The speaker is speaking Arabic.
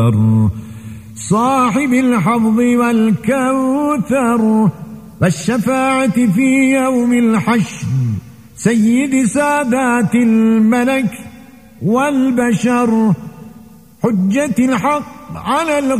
صاحب الحظ والكوثر والشفاعة في يوم الحشر، سيد سادات الملك والبشر، حجة الحق على